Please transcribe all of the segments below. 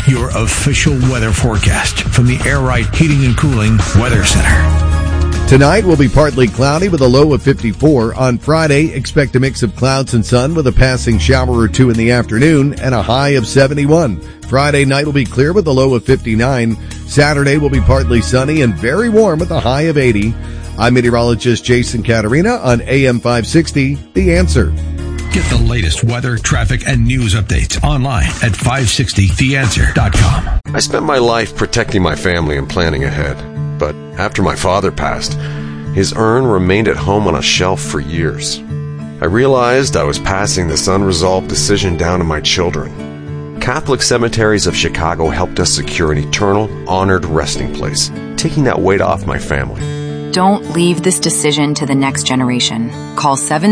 your official weather forecast from the Air Right Heating and Cooling Weather Center. Tonight will be partly cloudy with a low of 54. On Friday, expect a mix of clouds and sun with a passing shower or two in the afternoon and a high of 71. Friday night will be clear with a low of 59. Saturday will be partly sunny and very warm with a high of 80. I'm meteorologist Jason Caterina on AM 560, The Answer. Get the latest weather, traffic, and news updates online at 560theanswer.com. I spent my life protecting my family and planning ahead. But after my father passed, his urn remained at home on a shelf for years. I realized I was passing this unresolved decision down to my children. Catholic Cemeteries of Chicago helped us secure an eternal, honored resting place, taking that weight off my family. Don't leave this decision to the next generation. Call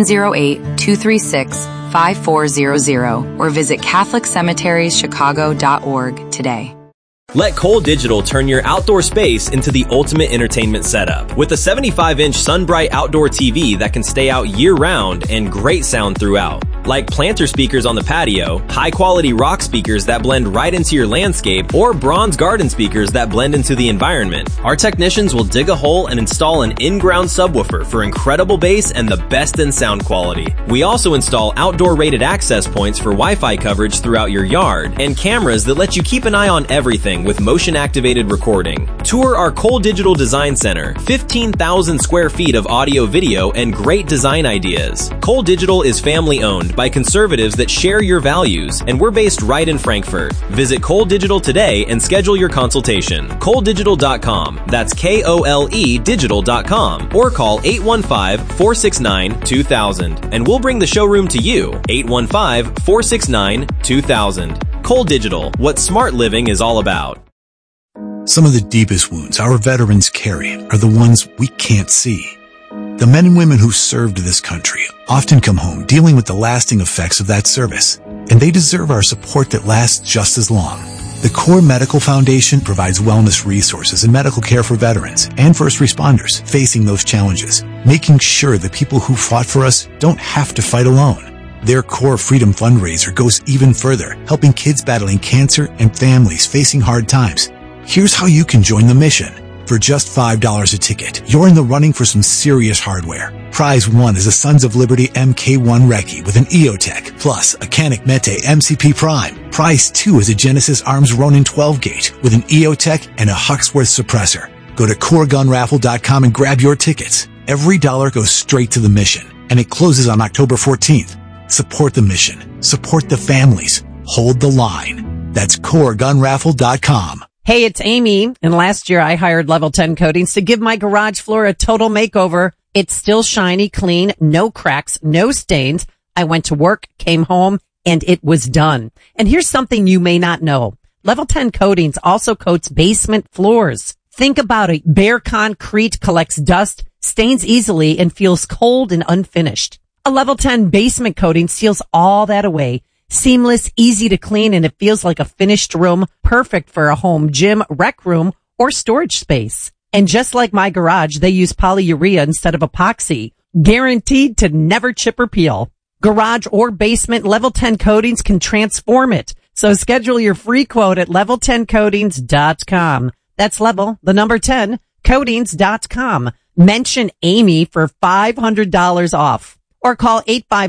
708-236-5400 or visit CatholicCemeteriesChicago.org today. Let Cole Digital turn your outdoor space into the ultimate entertainment setup. With a 75-inch SunBright outdoor TV that can stay out year-round and great sound throughout. Like planter speakers on the patio, high-quality rock speakers that blend right into your landscape, or bronze garden speakers that blend into the environment. Our technicians will dig a hole and install an in-ground subwoofer for incredible bass and the best in sound quality. We also install outdoor rated access points for Wi-Fi coverage throughout your yard, and cameras that let you keep an eye on everything with motion-activated recording. Tour our Cole Digital Design Center, 15,000 square feet of audio, video, and great design ideas. Cole Digital is family-owned by conservatives that share your values, and we're based right in Frankfurt. Visit Cole Digital today and schedule your consultation. ColeDigital.com. That's KOLE Digital.com. Or call 815-469-2000. And we'll bring the showroom to you. 815-469-2000. Cole Digital, what smart living is all about. Some of the deepest wounds our veterans carry are the ones we can't see. The men and women who served this country often come home dealing with the lasting effects of that service, and they deserve our support that lasts just as long. The Core Medical Foundation provides wellness resources and medical care for veterans and first responders facing those challenges, making sure the people who fought for us don't have to fight alone. Their Core Freedom fundraiser goes even further, helping kids battling cancer and families facing hard times. Here's how you can join the mission. For just $5 a ticket, you're in the running for some serious hardware. Prize 1 is a Sons of Liberty MK1 Recce with an EOTech, plus a Canik Mete MCP Prime. Prize 2 is a Genesis Arms Ronin 12-gauge with an EOTech and a Huxworth suppressor. Go to CoreGunRaffle.com and grab your tickets. Every dollar goes straight to the mission, and it closes on October 14th. Support the mission. Support the families. Hold the line. That's CoreGunRaffle.com. Hey, it's Amy, and last year I hired Level 10 Coatings to give my garage floor a total makeover. It's still shiny, clean, no cracks, no stains. I went to work, came home, and it was done. And here's something you may not know. Level 10 Coatings also coats basement floors. Think about it. Bare concrete collects dust, stains easily, and feels cold and unfinished. A Level 10 basement coating seals all that away. Seamless, easy to clean, and it feels like a finished room, perfect for a home gym, rec room, or storage space. And just like my garage, they use polyurea instead of epoxy, guaranteed to never chip or peel. Garage or basement, Level 10 Coatings can transform it. So schedule your free quote at level10coatings.com. That's level, the number 10, coatings.com. Mention Amy for $500 off. Or call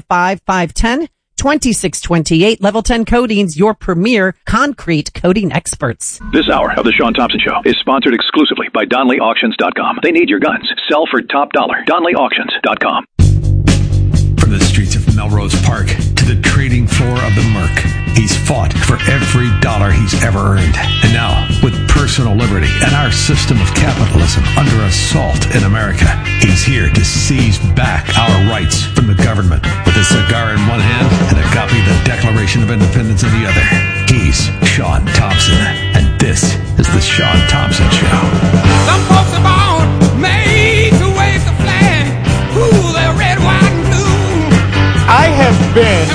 855-510-2628. Level 10 Coatings, your premier concrete coating experts. This hour of the Sean Thompson Show is sponsored exclusively by DonleyAuctions.com. They need your guns. Sell for top dollar. DonleyAuctions.com. From the streets of Melrose Park to the trading floor of the Merc, he's fought for every dollar he's ever earned. And now, with personal liberty and our system of capitalism under assault in America, he's here to seize back our rights from the government. With a cigar in one hand and a copy of the Declaration of Independence in the other, he's Sean Thompson. And this is the Sean Thompson Show. Some folks are born made to wave the flag. Ooh, they're red, white, and blue. I have been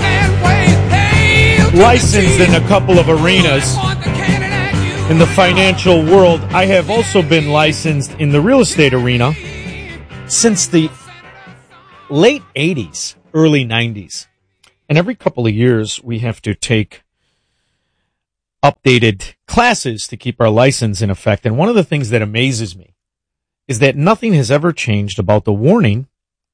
licensed in a couple of arenas in the financial world. I have also been licensed in the real estate arena since the late 80s, early 90s. And every couple of years, we have to take updated classes to keep our license in effect. And one of the things that amazes me is that nothing has ever changed about the warning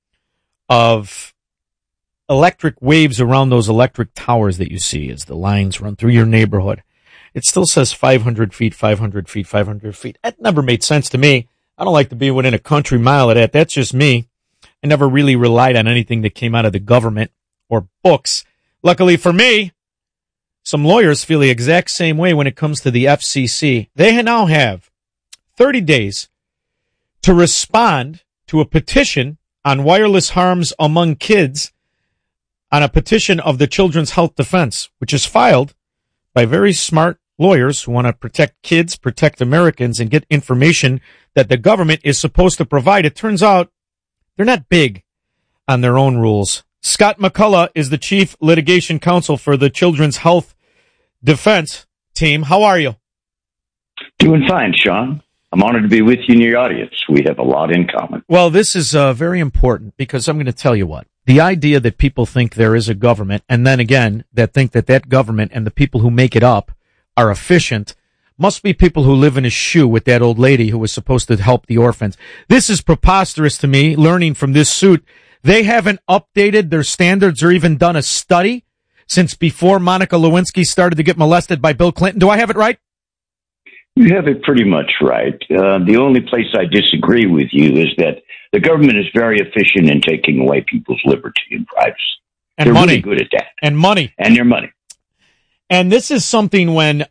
of electric waves around those electric towers that you see as the lines run through your neighborhood. It still says 500 feet, 500 feet, 500 feet. That never made sense to me. I don't like to be within a country mile of that. That's just me. I never really relied on anything that came out of the government or books. Luckily for me, some lawyers feel the exact same way when it comes to the FCC. They now have 30 days to respond to a petition on wireless harms among kids, on a petition of the Children's Health Defense, which is filed by very smart lawyers who want to protect kids, protect Americans, and get information that the government is supposed to provide. It turns out they're not big on their own rules. Scott McCullough is the chief litigation counsel for the Children's Health Defense team. How are you? Doing fine, Sean. I'm honored to be with you and your audience. We have a lot in common. Well, this is very important because I'm going to tell you what. The idea that people think there is a government, and then again, that think that that government and the people who make it up are efficient, must be people who live in a shoe with that old lady who was supposed to help the orphans. This is preposterous to me, learning from this suit. They haven't updated their standards or even done a study since before Monica Lewinsky started to get molested by Bill Clinton. Do I have it right? You have it pretty much right. The only place I disagree with you is that the government is very efficient in taking away people's liberty and privacy. And They're money. really good at that. And money. And their money. And this is something when,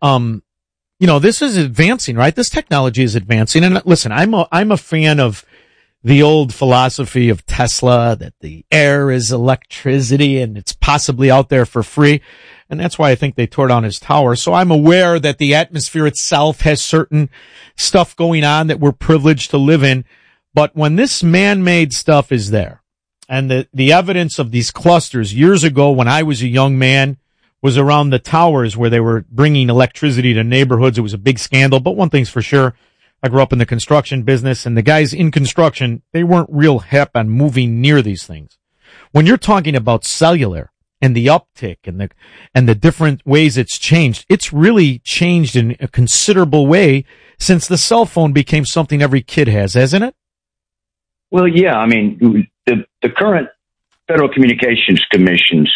this is advancing, right? This technology is advancing. And listen, I'm a fan of the old philosophy of Tesla that the air is electricity and it's possibly out there for free. And that's why I think they tore down his tower. So I'm aware that the atmosphere itself has certain stuff going on that we're privileged to live in. But when this man-made stuff is there, and the evidence of these clusters years ago when I was a young man was around the towers where they were bringing electricity to neighborhoods. It was a big scandal. But one thing's for sure, I grew up in the construction business, and the guys in construction, they weren't real hip on moving near these things. When you're talking about cellular and the uptick and the different ways it's changed, it's really changed in a considerable way since the cell phone became something every kid has, hasn't it? Well, yeah. I mean, the current Federal Communications Commission's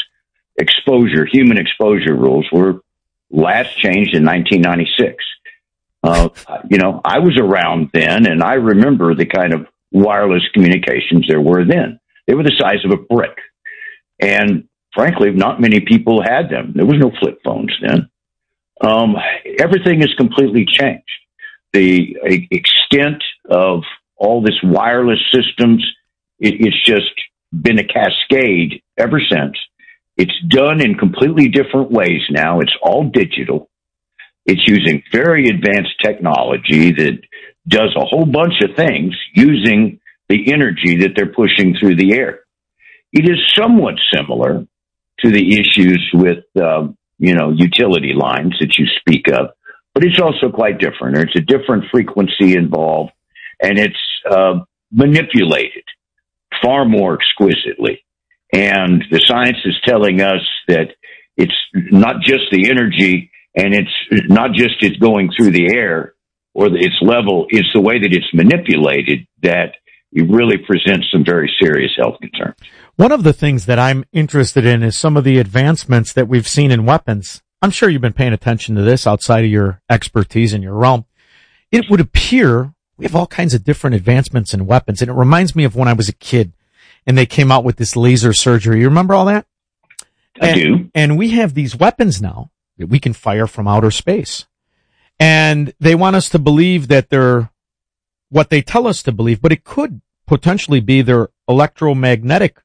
human exposure rules were last changed in 1996. I was around then, and I remember the kind of wireless communications there were then. They were the size of a brick. And frankly, not many people had them. There was no flip phones then. Everything has completely changed. The extent of all this wireless systems, it's just been a cascade ever since. It's done in completely different ways now. It's all digital. It's using very advanced technology that does a whole bunch of things using the energy that they're pushing through the air. It is somewhat similar to the issues with, utility lines that you speak of, but it's also quite different. There's a different frequency involved, and it's manipulated far more exquisitely. And the science is telling us that it's not just the energy, and it's not just it's going through the air or its level, it's the way that it's manipulated that it really presents some very serious health concerns. One of the things that I'm interested in is some of the advancements that we've seen in weapons. I'm sure you've been paying attention to this outside of your expertise in your realm. It would appear we have all kinds of different advancements in weapons, and it reminds me of when I was a kid and they came out with this laser surgery. You remember all that? I do. And we have these weapons now that we can fire from outer space. And they want us to believe that they're what they tell us to believe, but it could potentially be their electromagnetic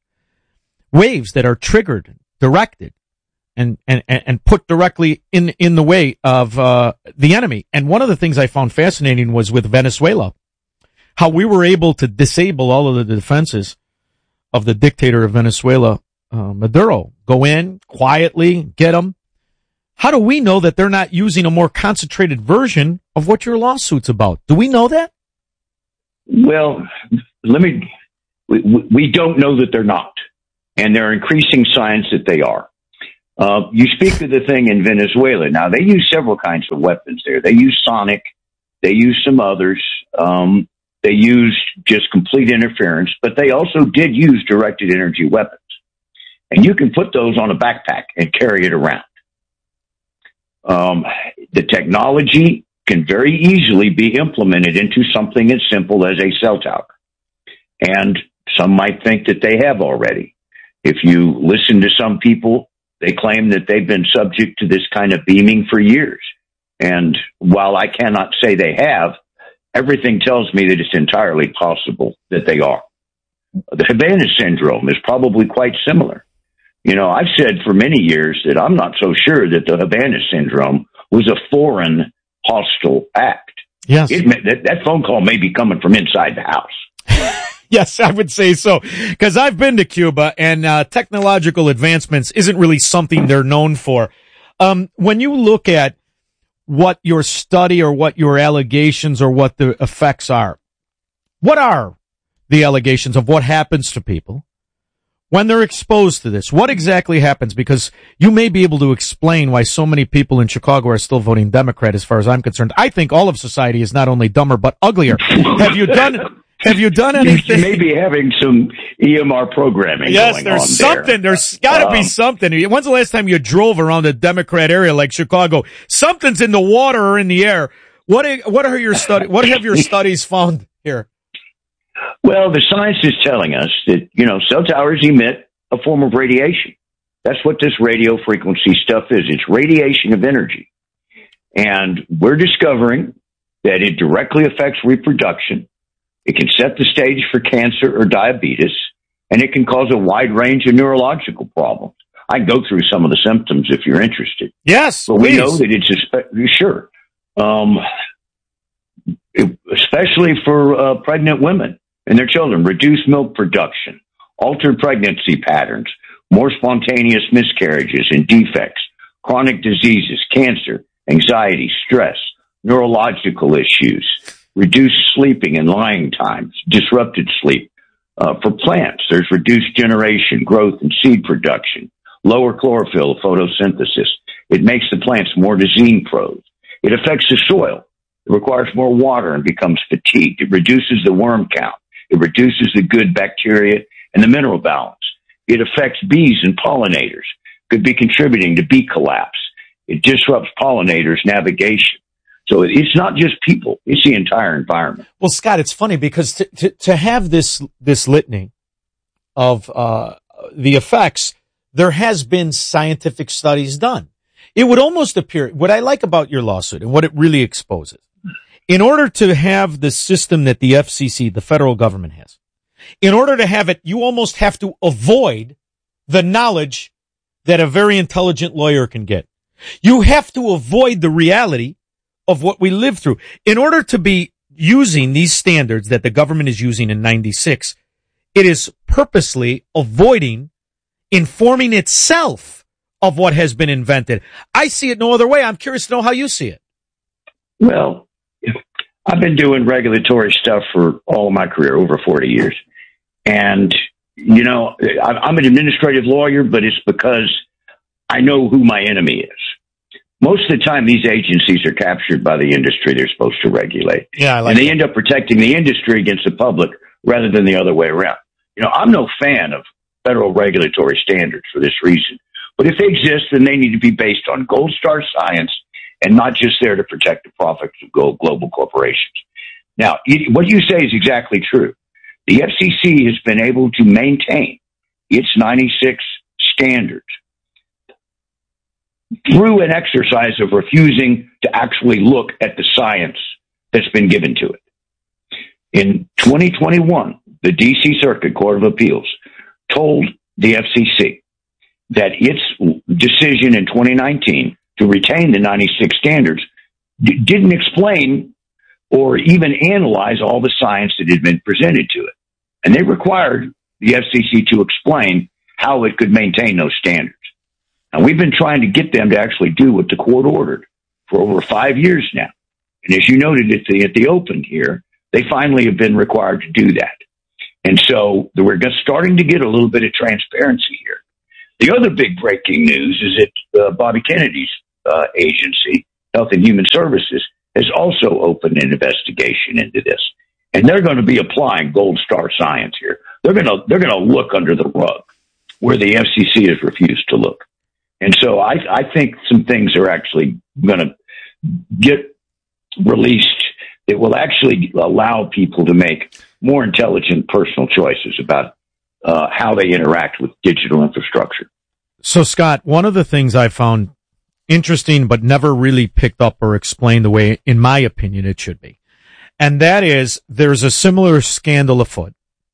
waves that are triggered, directed, and put directly in the way of the enemy. And one of the things I found fascinating was with Venezuela, how we were able to disable all of the defenses of the dictator of Venezuela, Maduro. Go in quietly, get them. How do we know that they're not using a more concentrated version of what your lawsuit's about? Do we know that? Well, we don't know that they're not. And there are increasing signs that they are. You speak of the thing in Venezuela. Now, they use several kinds of weapons there. They use sonic. They use some others. They used just complete interference, but they also did use directed energy weapons. And you can put those on a backpack and carry it around. The technology can very easily be implemented into something as simple as a cell tower. And some might think that they have already. If you listen to some people, they claim that they've been subject to this kind of beaming for years. And while I cannot say they have, everything tells me that it's entirely possible that they are. The Havana syndrome is probably quite similar. You know, I've said for many years that I'm not so sure that the Havana syndrome was a foreign hostile act. Yes. That phone call may be coming from inside the house. Yes, I would say so. Because I've been to Cuba, and technological advancements isn't really something they're known for. When you look at what your study or what your allegations or what the effects are, what are the allegations of what happens to people when they're exposed to this? What exactly happens? Because you may be able to explain why so many people in Chicago are still voting Democrat as far as I'm concerned. I think all of society is not only dumber, but uglier. Have you done anything? You may be having some EMR programming going on there. Yes, there's something. There's got to be something. When's the last time you drove around a Democrat area like Chicago? Something's in the water or in the air. What have your studies found here? Well, the science is telling us that, you know, cell towers emit a form of radiation. That's what this radio frequency stuff is. It's radiation of energy. And we're discovering that it directly affects reproduction. It can set the stage for cancer or diabetes, and it can cause a wide range of neurological problems. I can go through some of the symptoms if you're interested. Yes, but we know that it's sure, especially for pregnant women and their children. Reduced milk production, altered pregnancy patterns, more spontaneous miscarriages and defects, chronic diseases, cancer, anxiety, stress, neurological issues, reduced sleeping and lying times, disrupted sleep. For plants, there's reduced generation, growth, and seed production, lower chlorophyll photosynthesis. It makes the plants more disease-prone. It affects the soil. It requires more water and becomes fatigued. It reduces the worm count. It reduces the good bacteria and the mineral balance. It affects bees and pollinators. Could be contributing to bee collapse. It disrupts pollinators' navigation. So it's not just people; it's the entire environment. Well, Scott, it's funny because to have this litany of the effects, there has been scientific studies done. It would almost appear, what I like about your lawsuit and what it really exposes, in order to have the system that the FCC, the federal government has, in order to have it, you almost have to avoid the knowledge that a very intelligent lawyer can get. You have to avoid the reality of what we live through. In order to be using these standards that the government is using in 96, it is purposely avoiding informing itself of what has been invented. I see it no other way. I'm curious to know how you see it. Well, I've been doing regulatory stuff for all of my career, over 40 years. And, you know, I'm an administrative lawyer, but it's because I know who my enemy is. Most of the time, these agencies are captured by the industry they're supposed to regulate. Yeah, and they end up protecting the industry against the public rather than the other way around. You know, I'm no fan of federal regulatory standards for this reason. But if they exist, then they need to be based on gold star science and not just there to protect the profits of global corporations. Now, what you say is exactly true. The FCC has been able to maintain its 96 standards through an exercise of refusing to actually look at the science that's been given to it. In 2021, the D.C. Circuit Court of Appeals told the FCC that its decision in 2019 to retain the 96 standards didn't explain or even analyze all the science that had been presented to it. And they required the FCC to explain how it could maintain those standards. And we've been trying to get them to actually do what the court ordered for over 5 years now. And as you noted at the open here, they finally have been required to do that. And so we're just starting to get a little bit of transparency here. The other big breaking news is that Bobby Kennedy's agency, Health and Human Services, has also opened an investigation into this, and they're going to be applying gold star science here. They're going to look under the rug where the FCC has refused to look, and so I think some things are actually going to get released that will actually allow people to make more intelligent personal choices about how they interact with digital infrastructure. So, Scott, one of the things I found interesting but never really picked up or explained the way, in my opinion, it should be, and that is there's a similar scandal afoot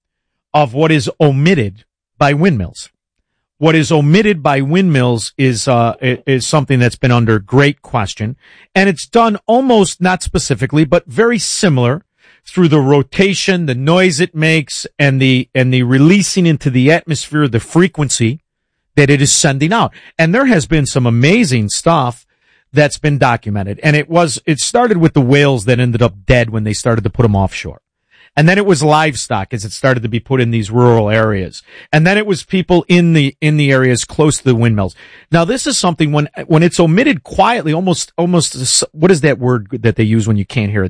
of what is omitted by windmills. What is omitted by windmills is something that's been under great question, and it's done almost not specifically, but very similar through the rotation, the noise it makes, and the releasing into the atmosphere, the frequency that it is sending out. And there has been some amazing stuff that's been documented, and it started with the whales that ended up dead when they started to put them offshore. And then it was livestock as it started to be put in these rural areas. And then it was people in the areas close to the windmills. Now, this is something when it's omitted quietly, almost, what is that word that they use when you can't hear it?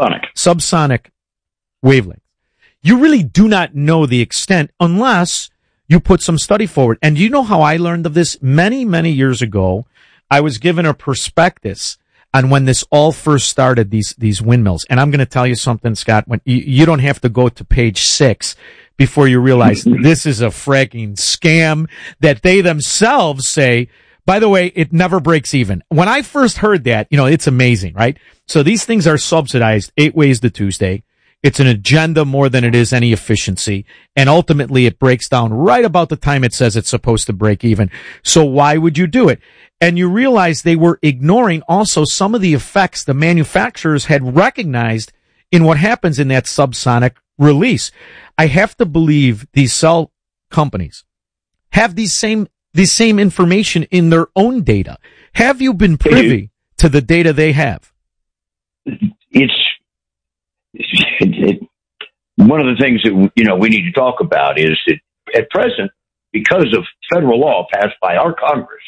Subsonic wavelength. You really do not know the extent unless you put some study forward. And you know how I learned of this? Many, many years ago, I was given a prospectus on when this all first started, these windmills. And I'm going to tell you something, Scott, when you don't have to go to page 6 before you realize this is a fracking scam that they themselves say, by the way, it never breaks even. When I first heard that, it's amazing, right? So these things are subsidized 8 ways to Tuesday. It's an agenda more than it is any efficiency. And ultimately it breaks down right about the time it says it's supposed to break even. So why would you do it? And you realize they were ignoring also some of the effects the manufacturers had recognized in what happens in that subsonic release. I have to believe these cell companies have these same information in their own data. Have you been privy to the data they have? It's one of the things that we need to talk about is that at present, because of federal law passed by our Congress,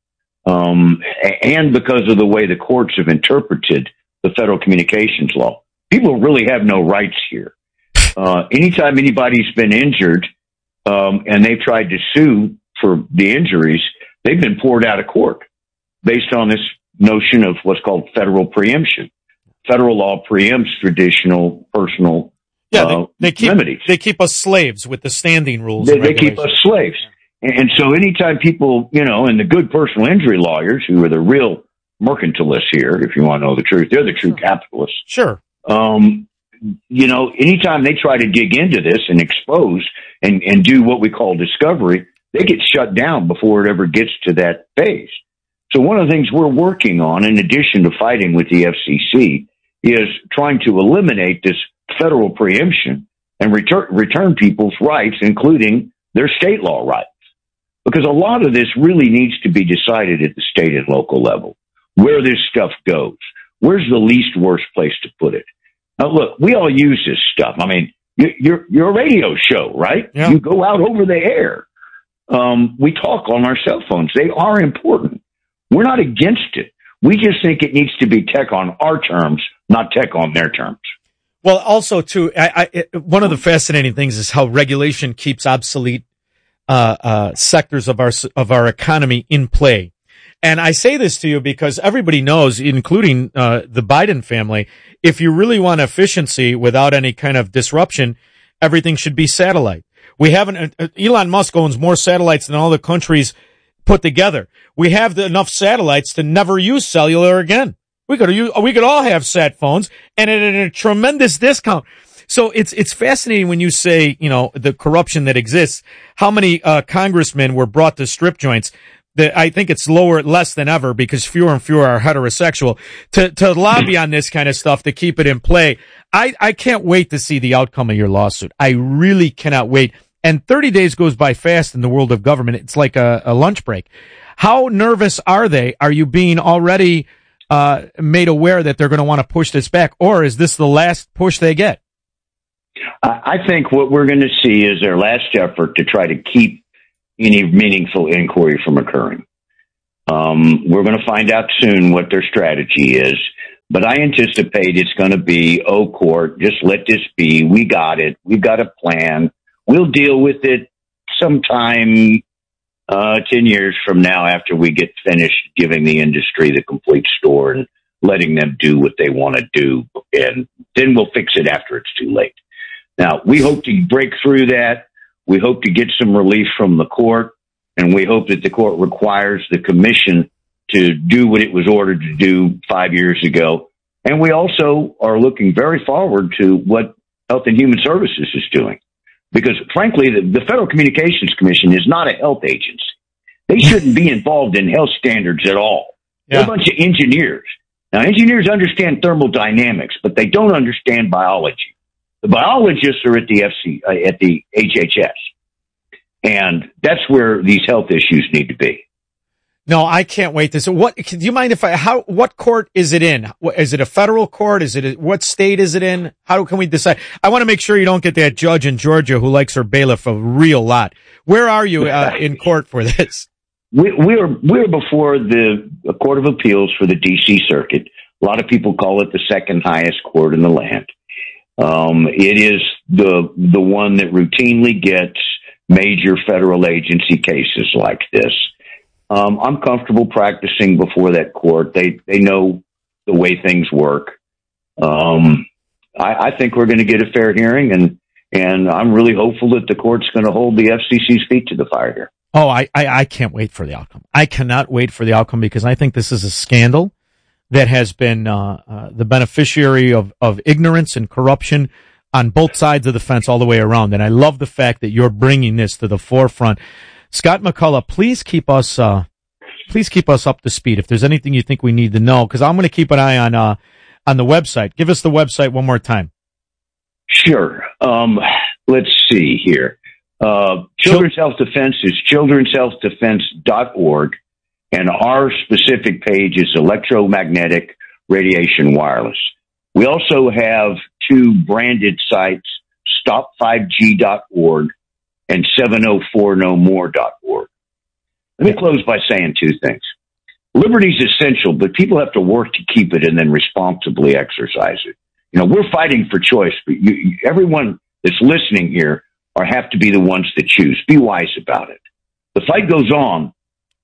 and because of the way the courts have interpreted the federal communications law, people really have no rights here. Anytime anybody's been injured, and they've tried to sue for the injuries, they've been poured out of court based on this notion of what's called federal preemption. Federal law preempts traditional personal remedies. They keep us slaves with the standing rules. They keep us slaves. And so anytime people, and the good personal injury lawyers, who are the real mercantilists here, if you want to know the truth, they're the true capitalists. Sure. Anytime they try to dig into this and expose and do what we call discovery, they get shut down before it ever gets to that phase. So one of the things we're working on, in addition to fighting with the FCC, is trying to eliminate this federal preemption and return people's rights, including their state law rights. Because a lot of this really needs to be decided at the state and local level, where this stuff goes. Where's the least worst place to put it? Now, look, we all use this stuff. I mean, you're a radio show, right? Yeah. You go out over the air. We talk on our cell phones. They are important. We're not against it. We just think it needs to be tech on our terms, not tech on their terms. Well, also, too, one of the fascinating things is how regulation keeps obsolete sectors of our economy in play. And I say this to you because everybody knows, including the Biden family, if you really want efficiency without any kind of disruption, everything should be satellite. Elon Musk owns more satellites than all the countries put together. We have enough satellites to never use cellular again. We could all have sat phones and at a tremendous discount. So it's fascinating when you say, the corruption that exists, how many congressmen were brought to strip joints. I think it's less than ever because fewer and fewer are heterosexual to lobby on this kind of stuff to keep it in play. I can't wait to see the outcome of your lawsuit. I really cannot wait. And 30 days goes by fast in the world of government. It's like a lunch break. How nervous are they? Are you being already made aware that they're going to want to push this back, or is this the last push they get? I think what we're going to see is their last effort to try to keep any meaningful inquiry from occurring. We're going to find out soon what their strategy is, but I anticipate it's going to be, oh, court, just let this be. We got it. We've got a plan. We'll deal with it sometime 10 years from now after we get finished giving the industry the complete store and letting them do what they want to do, and then we'll fix it after it's too late. Now, we hope to break through that. We hope to get some relief from the court, and we hope that the court requires the commission to do what it was ordered to do 5 years ago. And we also are looking very forward to what Health and Human Services is doing. Because, frankly, the Federal Communications Commission is not a health agency. They shouldn't be involved in health standards at all. Yeah. They're a bunch of engineers. Now, engineers understand thermodynamics, but they don't understand biology. The biologists are at the HHS. And that's where these health issues need to be. No, I can't wait. Do you mind if what court is it in? Is it a federal court? What state is it in? How can we decide? I want to make sure you don't get that judge in Georgia who likes her bailiff a real lot. Where are you in court for this? We're before the Court of Appeals for the D.C. Circuit. A lot of people call it the second highest court in the land. It is the one that routinely gets major federal agency cases like this. I'm comfortable practicing before that court. They know the way things work. I think we're going to get a fair hearing, and I'm really hopeful that the court's going to hold the FCC's feet to the fire here. Oh, I can't wait for the outcome. I cannot wait for the outcome because I think this is a scandal that has been the beneficiary of ignorance and corruption on both sides of the fence all the way around. And I love the fact that you're bringing this to the forefront. Scott McCullough, please keep us up to speed. If there's anything you think we need to know, because I'm going to keep an eye on the website. Give us the website one more time. Sure. Let's see here. Children's Health Defense is childrenshealthdefense.org, and our specific page is Electromagnetic Radiation Wireless. We also have two branded sites, stop5g.org and 704nomore.org. Let me close by saying two things. Liberty is essential, but people have to work to keep it and then responsibly exercise it. You know, we're fighting for choice, but everyone that's listening here have to be the ones that choose. Be wise about it. The fight goes on.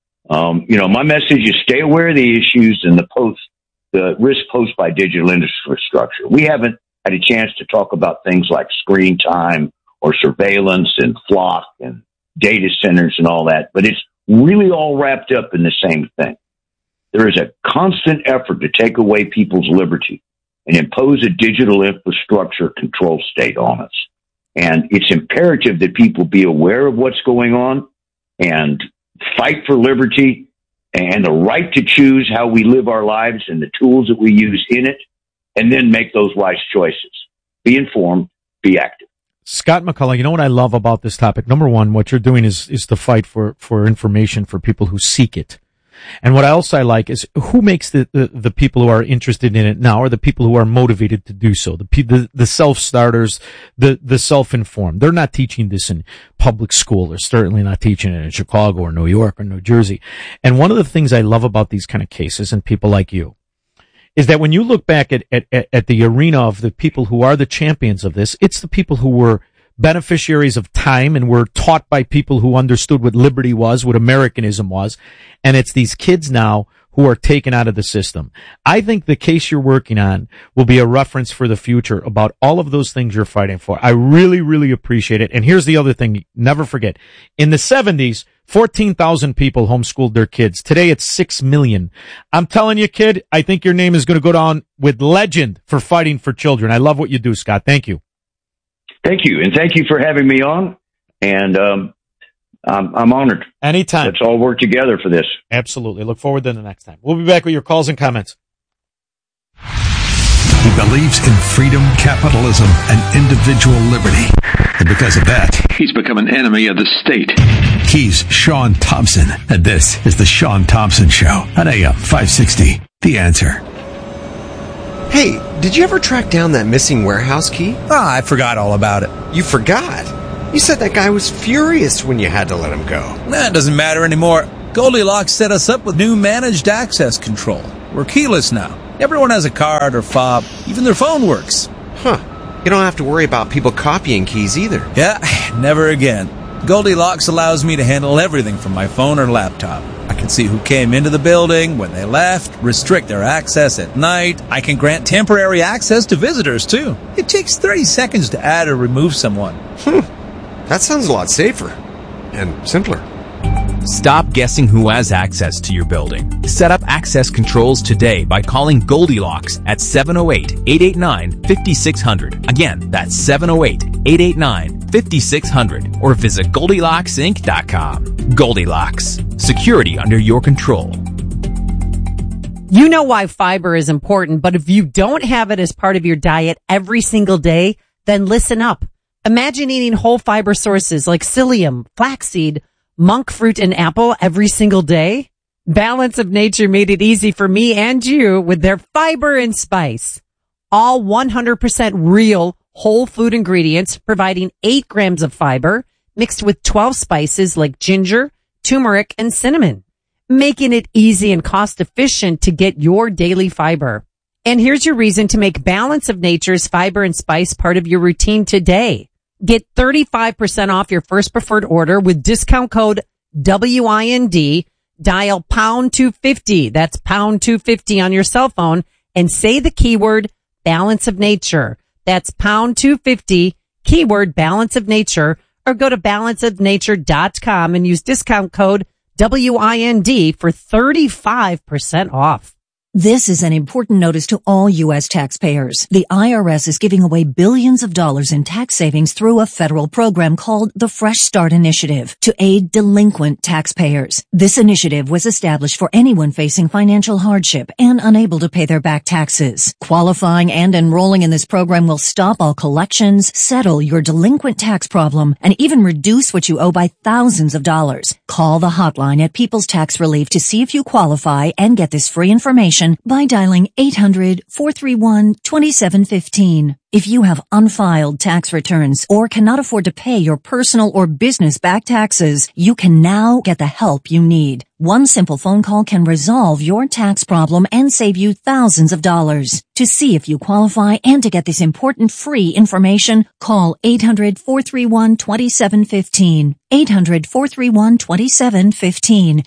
My message is stay aware of the issues and the risk posed by digital infrastructure. We haven't had a chance to talk about things like screen time or surveillance and flock and data centers and all that, but it's really all wrapped up in the same thing. There is a constant effort to take away people's liberty and impose a digital infrastructure control state on us. And it's imperative that people be aware of what's going on and fight for liberty and the right to choose how we live our lives and the tools that we use in it, and then make those wise choices. Be informed, be active. Scott McCullough, you know what I love about this topic? Number one, what you're doing is to fight for information for people who seek it. And what else I like is who makes the people who are interested in it now are the people who are motivated to do so. The self-starters, the self-informed. They're not teaching this in public school. They're certainly not teaching it in Chicago or New York or New Jersey. And one of the things I love about these kind of cases and people like you is that when you look back at the arena of the people who are the champions of this, it's the people who were beneficiaries of time and were taught by people who understood what liberty was, what Americanism was. And it's these kids now who are taken out of the system. I think the case you're working on will be a reference for the future about all of those things you're fighting for. I really, really appreciate it. And here's the other thing. Never forget. In the 70s, 14,000 people homeschooled their kids. Today it's 6 million. I'm telling you, kid, I think your name is going to go down with legend for fighting for children. I love what you do, Scott. Thank you. Thank you. And thank you for having me on. And I'm honored. Anytime. Let's all work together for this. Absolutely. Look forward to the next time. We'll be back with your calls and comments. He believes in freedom, capitalism, and individual liberty. And because of that, he's become an enemy of the state. He's Sean Thompson, and this is The Sean Thompson Show on AM 560. The Answer. Hey, did you ever track down that missing warehouse key? I forgot all about it. You forgot? You said that guy was furious when you had to let him go. That doesn't matter anymore. Goldilocks set us up with new managed access control. We're keyless now. Everyone has a card or fob. Even their phone works. Huh. You don't have to worry about people copying keys either. Yeah, never again. Goldilocks allows me to handle everything from my phone or laptop. I can see who came into the building, when they left, restrict their access at night. I can grant temporary access to visitors, too. It takes 30 seconds to add or remove someone. That sounds a lot safer. And simpler. Stop guessing who has access to your building. Set up access controls today by calling Goldilocks at 708-889-5600. Again, that's 708-889-5600. Or visit GoldilocksInc.com. Goldilocks. Security under your control. You know why fiber is important, but if you don't have it as part of your diet every single day, then listen up. Imagine eating whole fiber sources like psyllium, flaxseed, monk fruit, and apple every single day. Balance of Nature made it easy for me and you with their fiber and spice. All 100% real whole food ingredients providing 8 grams of fiber mixed with 12 spices like ginger, turmeric, and cinnamon, making it easy and cost efficient to get your daily fiber. And here's your reason to make Balance of Nature's fiber and spice part of your routine today. Get 35% off your first preferred order with discount code WIND. Dial pound 250. That's pound 250 on your cell phone and say the keyword Balance of Nature. That's pound 250, keyword Balance of Nature, or go to balanceofnature.com and use discount code WIND for 35% off. This is an important notice to all U.S. taxpayers. The IRS is giving away billions of dollars in tax savings through a federal program called the Fresh Start Initiative to aid delinquent taxpayers. This initiative was established for anyone facing financial hardship and unable to pay their back taxes. Qualifying and enrolling in this program will stop all collections, settle your delinquent tax problem, and even reduce what you owe by thousands of dollars. Call the hotline at People's Tax Relief to see if you qualify and get this free information by dialing 800-431-2715. If you have unfiled tax returns or cannot afford to pay your personal or business back taxes, you can now get the help you need. One simple phone call can resolve your tax problem and save you thousands of dollars. To see if you qualify and to get this important free information, call 800-431-2715. 800-431-2715.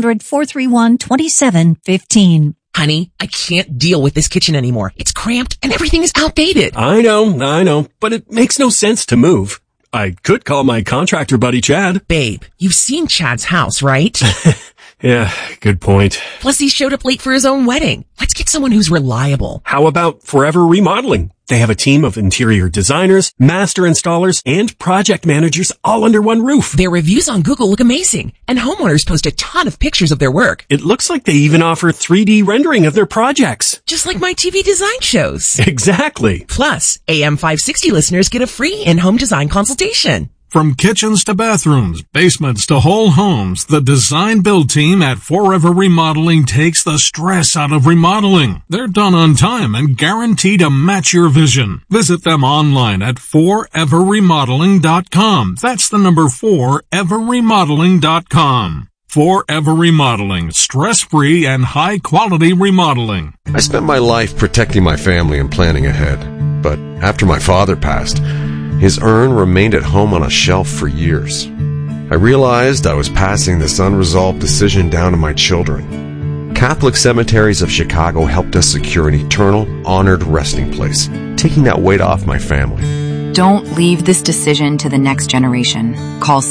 800-431-2715. Honey, I can't deal with this kitchen anymore. It's cramped and everything is outdated. I know, but it makes no sense to move. I could call my contractor buddy Chad. Babe, you've seen Chad's house, right? Yeah, good point. Plus, he showed up late for his own wedding. Let's get someone who's reliable. How about Forever Remodeling? They have a team of interior designers, master installers, and project managers all under one roof. Their reviews on Google look amazing, and homeowners post a ton of pictures of their work. It looks like they even offer 3D rendering of their projects. Just like my TV design shows. Exactly. Plus, AM 560 listeners get a free in-home design consultation. From kitchens to bathrooms, basements to whole homes, the design build team at Forever Remodeling takes the stress out of remodeling. They're done on time and guaranteed to match your vision. Visit them online at foreverremodeling.com. That's the number 4everremodeling.com. Forever Remodeling, stress-free and high-quality remodeling. I spent my life protecting my family and planning ahead. But after my father passed, his urn remained at home on a shelf for years. I realized I was passing this unresolved decision down to my children. Catholic Cemeteries of Chicago helped us secure an eternal, honored resting place, taking that weight off my family. Don't leave this decision to the next generation. Call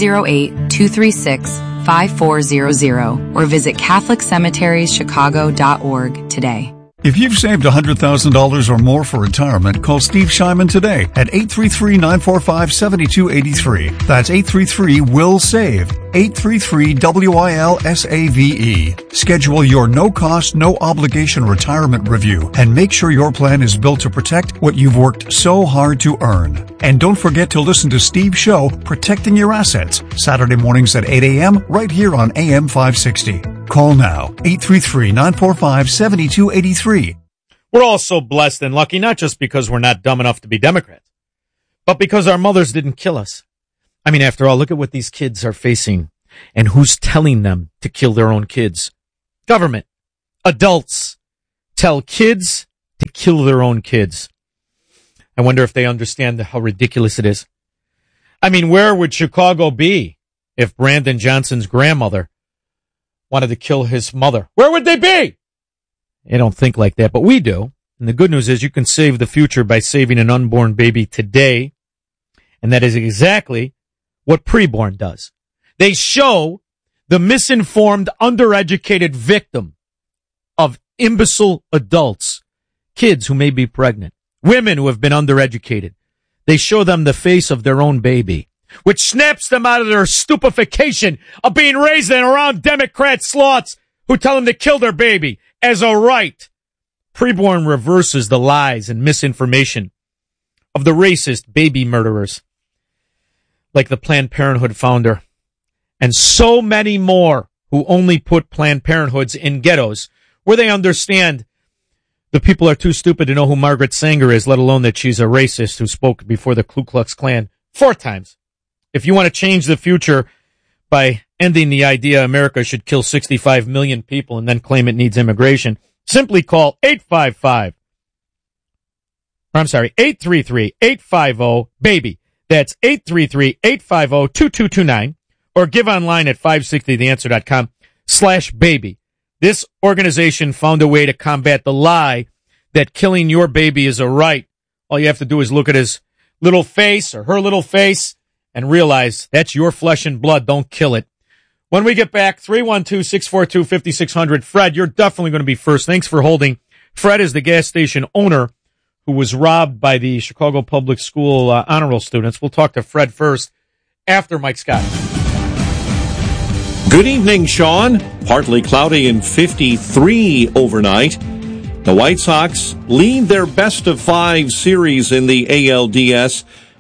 708-236-5400 or visit CatholicCemeteriesChicago.org today. If you've saved $100,000 or more for retirement, call Steve Shyman today at 833-945-7283. That's 833-WILL-SAVE. 833-WILSAVE. Schedule your no-cost, no-obligation retirement review and make sure your plan is built to protect what you've worked so hard to earn. And don't forget to listen to Steve's show, Protecting Your Assets, Saturday mornings at 8 a.m. right here on AM 560. Call now, 833-945-7283. We're all so blessed and lucky, not just because we're not dumb enough to be Democrats, but because our mothers didn't kill us. I mean, after all, look at what these kids are facing and who's telling them to kill their own kids. Government. Adults tell kids to kill their own kids. I wonder if they understand how ridiculous it is. I mean, where would Chicago be if Brandon Johnson's grandmother wanted to kill his mother? Where would they be? They don't think like that, but we do. And the good news is you can save the future by saving an unborn baby today. And that is exactly what Preborn does. They show the misinformed, undereducated victim of imbecile adults, kids who may be pregnant, women who have been undereducated. They show them the face of their own baby, which snaps them out of their stupefaction of being raised in around Democrat slots who tell them to kill their baby as a right. Preborn reverses the lies and misinformation of the racist baby murderers, like the Planned Parenthood founder, and so many more who only put Planned Parenthoods in ghettos where they understand the people are too stupid to know who Margaret Sanger is, let alone that she's a racist who spoke before the Ku Klux Klan 4 times. If you want to change the future by ending the idea America should kill 65 million people and then claim it needs immigration, simply call 833-850-BABY. That's 833-850-2229, or give online at 560theanswer.com/baby. This organization found a way to combat the lie that killing your baby is a right. All you have to do is look at his little face or her little face and realize that's your flesh and blood. Don't kill it. When we get back, 312-642-5600. Fred, you're definitely going to be first. Thanks for holding. Fred is the gas station owner who was robbed by the Chicago Public School honor roll students. We'll talk to Fred first after Mike Scott. Good evening, Sean. Partly cloudy and 53 overnight. The White Sox lead their best-of-5 series in the ALDS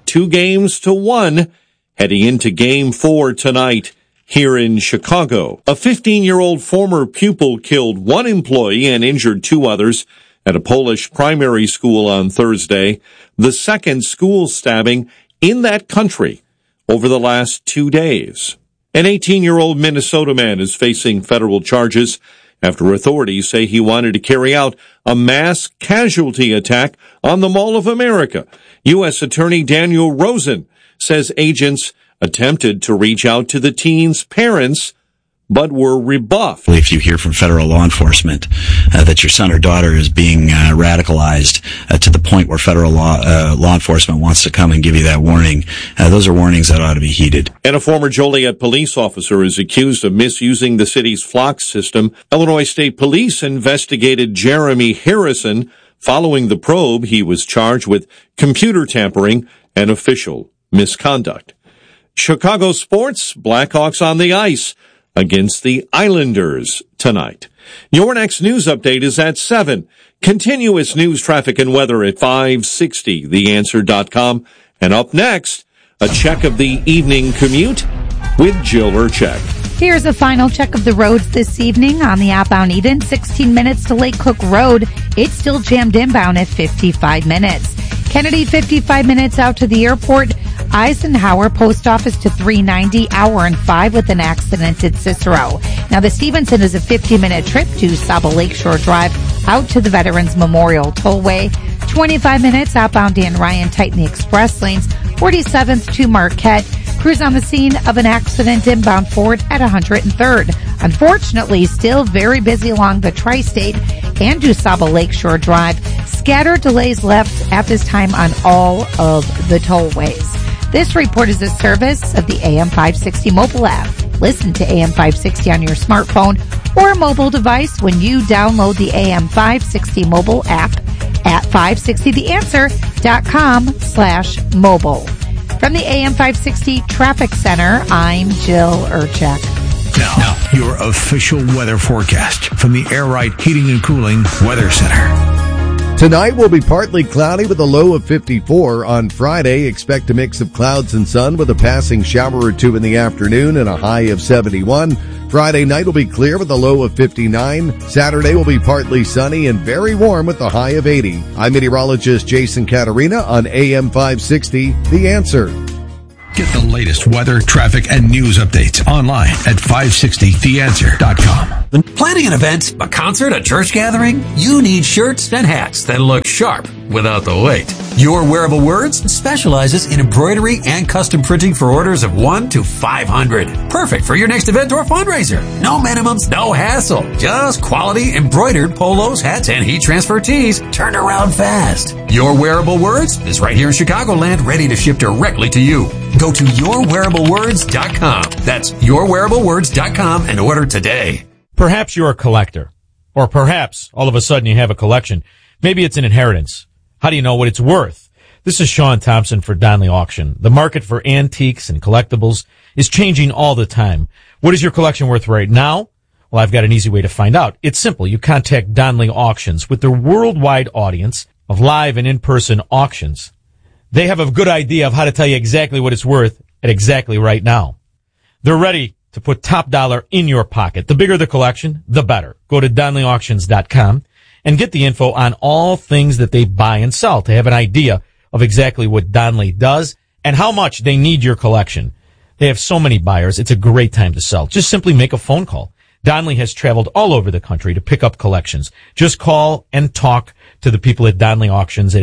2-1, heading into Game 4 tonight here in Chicago. A 15-year-old former pupil killed 1 employee and injured 2 others at a Polish primary school on Thursday, the second school stabbing in that country over the last 2 days. An 18-year-old Minnesota man is facing federal charges after authorities say he wanted to carry out a mass casualty attack on the Mall of America. U.S. Attorney Daniel Rosen says agents attempted to reach out to the teen's parents, but were rebuffed. If you hear from federal law enforcement that your son or daughter is being radicalized to the point where federal law enforcement wants to come and give you that warning, those are warnings that ought to be heeded. And a former Joliet police officer is accused of misusing the city's flock system. Illinois State Police investigated Jeremy Harrison. Following the probe, he was charged with computer tampering and official misconduct. Chicago sports, Blackhawks on the ice against the Islanders tonight. Your next news update is at 7. Continuous news, traffic, and weather at 560, theanswer.com. And up next, a check of the evening commute with Jill Urchek. Here's a final check of the roads this evening on the outbound Eden. 16 minutes to Lake Cook Road. It's still jammed inbound at 55 minutes. Kennedy, 55 minutes out to the airport. Eisenhower Post Office to 390, hour and 5 with an accident at Cicero. Now the Stevenson is a 50-minute trip to Saba Lakeshore Drive out to the Veterans Memorial Tollway. 25 minutes outbound Dan Ryan, tighten the express lanes. 47th to Marquette. Crews on the scene of an accident inbound forward at 103rd. Unfortunately, still very busy along the Tri-State and DuSable Lakeshore Drive. Scattered delays left at this time on all of the tollways. This report is a service of the AM 560 mobile app. Listen to AM 560 on your smartphone or mobile device when you download the AM 560 mobile app at 560theanswer.com/mobile. From the AM 560 Traffic Center, I'm Jill Urchek. Now, your official weather forecast from the Air Right Heating and Cooling Weather Center. Tonight will be partly cloudy with a low of 54. On Friday, expect a mix of clouds and sun with a passing shower or 2 in the afternoon and a high of 71. Friday night will be clear with a low of 59. Saturday will be partly sunny and very warm with a high of 80. I'm meteorologist Jason Caterina on AM 560, The Answer. Get the latest weather, traffic, and news updates online at 560theanswer.com. When planning an event, a concert, a church gathering, you need shirts and hats that look sharp without the weight. Your Wearable Words specializes in embroidery and custom printing for orders of 1 to 500. Perfect for your next event or fundraiser. No minimums, no hassle. Just quality embroidered polos, hats, and heat transfer tees turned around fast. Your Wearable Words is right here in Chicagoland, ready to ship directly to you. Go to yourwearablewords.com. That's yourwearablewords.com and order today. Perhaps you're a collector, or perhaps all of a sudden you have a collection. Maybe it's an inheritance. How do you know what it's worth? This is Sean Thompson for Donley Auction. The market for antiques and collectibles is changing all the time. What is your collection worth right now? Well, I've got an easy way to find out. It's simple. You contact Donley Auctions. With their worldwide audience of live and in-person auctions, they have a good idea of how to tell you exactly what it's worth at exactly right now. They're ready to put top dollar in your pocket. The bigger the collection, the better. Go to DonleyAuctions.com and get the info on all things that they buy and sell to have an idea of exactly what Donley does and how much they need your collection. They have so many buyers. It's a great time to sell. Just simply make a phone call. Donley has traveled all over the country to pick up collections. Just call and talk to the people at Donley Auctions at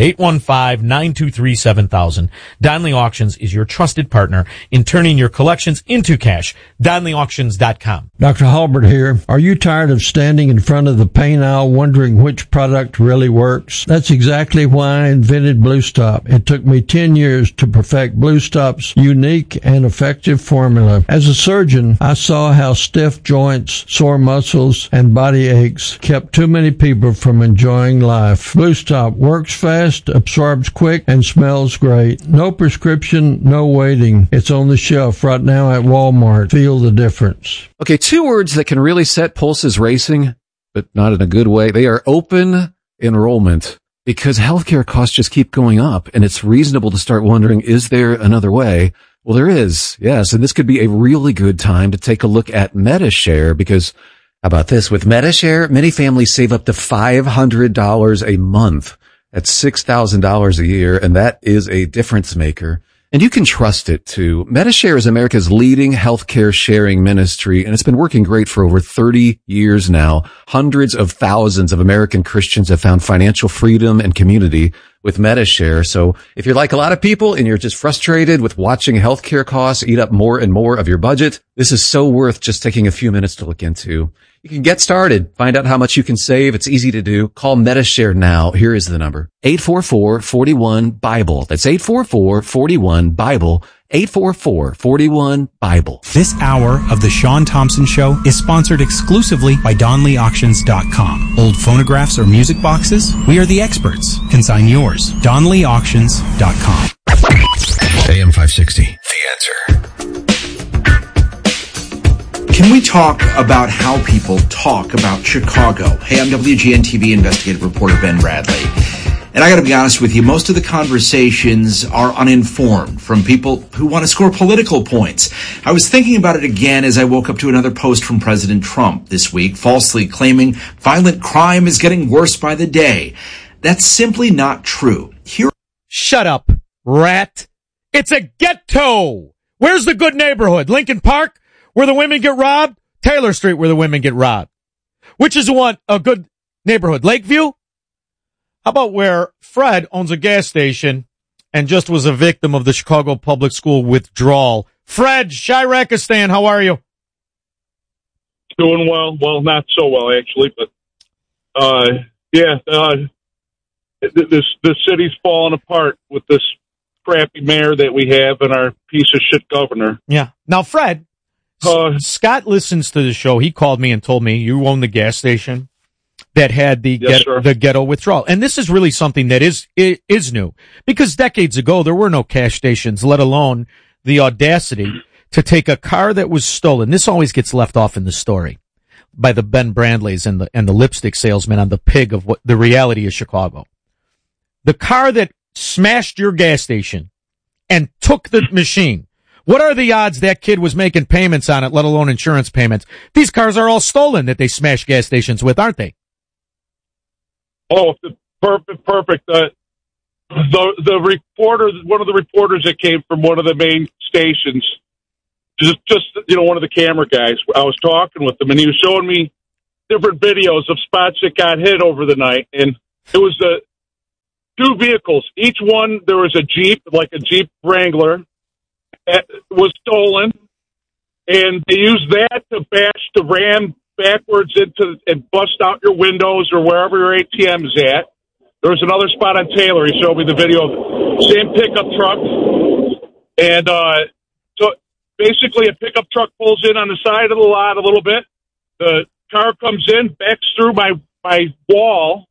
815-923-7000. Donley Auctions is your trusted partner in turning your collections into cash. DonleyAuctions.com. Dr. Halbert here. Are you tired of standing in front of the paint aisle wondering which product really works? That's exactly why I invented Blue Stop. It took me 10 years to perfect Blue Stop's unique and effective formula. As a surgeon, I saw how stiff joints, sore muscles, and body aches kept too many people from enjoying life. Blue Stop works fast, absorbs quick, and smells great. No prescription, no waiting. It's on the shelf right now at Walmart. Feel the difference. Okay, two words that can really set pulses racing, but not in a good way. They are open enrollment, because healthcare costs just keep going up, and it's reasonable to start wondering, is there another way? Well, there is, yes, and this could be a really good time to take a look at MediShare, because how about this? With MediShare, many families save up to $500 a month. That's $6,000 a year, and that is a difference maker. And you can trust it too. MediShare is America's leading healthcare sharing ministry, and it's been working great for over 30 years now. Hundreds of thousands of American Christians have found financial freedom and community with MediShare. So if you're like a lot of people and you're just frustrated with watching healthcare costs eat up more and more of your budget, this is so worth just taking a few minutes to look into. You can get started. Find out how much you can save. It's easy to do. Call MediShare now. Here is the number. 844-41-BIBLE. That's 844-41-BIBLE. 844-41-BIBLE. This hour of the Sean Thompson Show is sponsored exclusively by DonleyAuctions.com. Old phonographs or music boxes? We are the experts. Consign yours. DonleyAuctions.com. AM 560. The Answer. Can we talk about how people talk about Chicago? Hey, I'm WGN-TV investigative reporter Ben Bradley. And I got to be honest with you, most of the conversations are uninformed from people who want to score political points. I was thinking about it again as I woke up to another post from President Trump this week, falsely claiming violent crime is getting worse by the day. That's simply not true. Shut up, rat. It's a ghetto. Where's the good neighborhood? Lincoln Park, where the women get robbed? Taylor Street, where the women get robbed. Which is a good neighborhood? Lakeview? How about where Fred owns a gas station and just was a victim of the Chicago public school withdrawal? Fred, Shirakistan, how are you? Doing well. Well, not so well, actually, but, this city's falling apart with this crappy mayor that we have and our piece of shit governor. Yeah. Now, Fred, Scott listens to the show. He called me and told me you own the gas station that had the ghetto withdrawal. And this is really something that is new, because decades ago there were no cash stations, let alone the audacity to take a car that was stolen. This always gets left off in the story by the Ben Brandleys and the lipstick salesman on the pig of what the reality is Chicago. The car that smashed your gas station and took the machine. What are the odds that kid was making payments on it, let alone insurance payments? These cars are all stolen that they smash gas stations with, aren't they? Oh, perfect. the reporter, one of the reporters that came from one of the main stations, just one of the camera guys, I was talking with him, and he was showing me different videos of spots that got hit over the night, and it was two vehicles. Each one, there was a Jeep, like a Jeep Wrangler, that was stolen, and they used that to ram backwards into and bust out your windows or wherever your ATM is at. There was another spot on Taylor. He showed me the video of the same pickup truck. And so basically a pickup truck pulls in on the side of the lot a little bit. The car comes in, backs through my wall.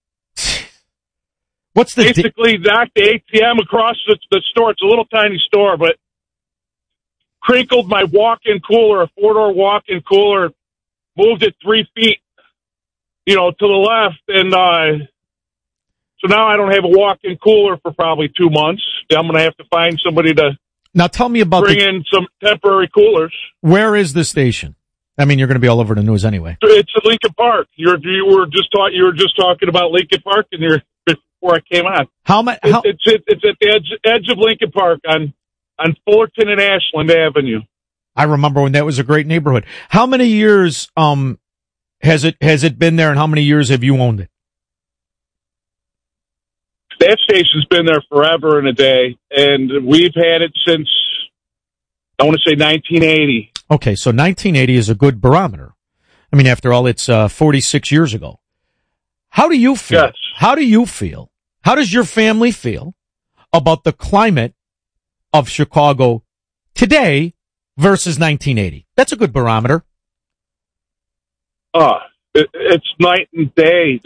What's the basically knocked the ATM across the store. It's a little tiny store, but crinkled my walk-in cooler, a 4-door walk-in cooler, moved it 3 feet, to the left, and so now I don't have a walk-in cooler for probably 2 months. I'm going to have to find somebody to now tell me about bring in some temporary coolers. Where is the station? I mean, you're going to be all over the news anyway. It's at Lincoln Park. You were just talking about Lincoln Park, and before I came on. It's at the edge of Lincoln Park on Fullerton and Ashland Avenue. I remember when that was a great neighborhood. How many years has it been there, and how many years have you owned it? That station's been there forever and a day, and we've had it since, I want to say 1980. Okay, so 1980 is a good barometer. I mean, after all, it's 46 years ago. How do you feel? Yes. How do you feel? How does your family feel about the climate of Chicago today versus 1980? That's a good barometer. It's night and day.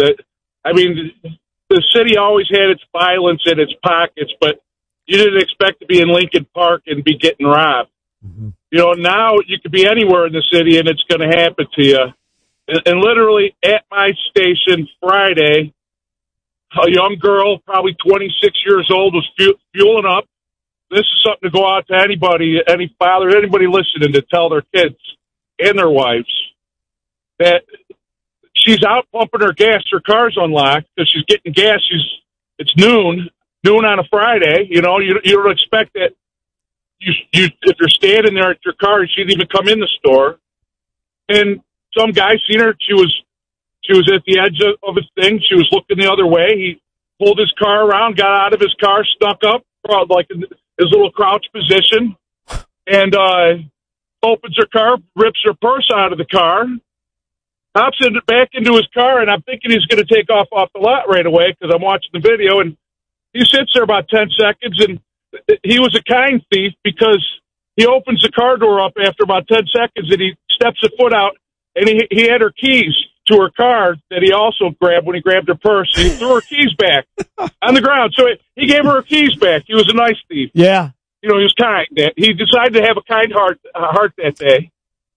The city always had its violence in its pockets, but you didn't expect to be in Lincoln Park and be getting robbed. Mm-hmm. Now you could be anywhere in the city and it's going to happen to you. And literally at my station Friday, a young girl, probably 26 years old, was fueling up. This is something to go out to anybody, any father, anybody listening, to tell their kids and their wives that she's out pumping her gas. Her car's unlocked because she's getting gas. It's noon on a Friday. You don't expect that. If you're standing there at your car, she didn't even come in the store. And some guy seen her. She was at the edge of his thing. She was looking the other way. He pulled his car around, got out of his car, snuck up, like in his little crouch position, and opens her car, rips her purse out of the car, hops back into his car, and I'm thinking he's going to take off the lot right away because I'm watching the video, and he sits there about 10 seconds, and he was a kind thief because he opens the car door up after about 10 seconds, and he steps a foot out, and he had her keys to her car that he also grabbed when he grabbed her purse, and he threw her keys back on the ground. So he gave her keys back. He was a nice thief. Yeah. He was kind. He decided to have a kind heart that day.